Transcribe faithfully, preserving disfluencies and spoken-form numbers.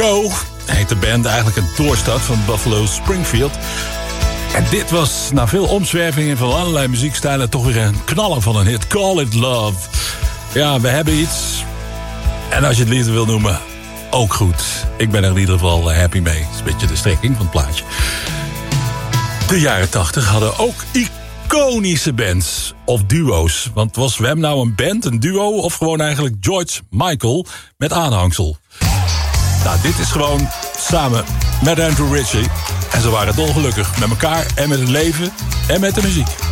Go heet de band, eigenlijk een doorstart van Buffalo Springfield. En dit was, na veel omzwervingen van allerlei muziekstijlen, toch weer een knaller van een hit. Call It Love. Ja, we hebben iets. En als je het liefde wil noemen, ook goed. Ik ben er in ieder geval happy mee. Dat is een beetje de strekking van het plaatje. De jaren tachtig hadden ook iconische bands of duo's. Want was Wham nou een band, een duo, of gewoon eigenlijk George Michael met aanhangsel? Nou, dit is gewoon samen met Andrew Ritchie. En ze waren dolgelukkig met elkaar en met het leven en met de muziek.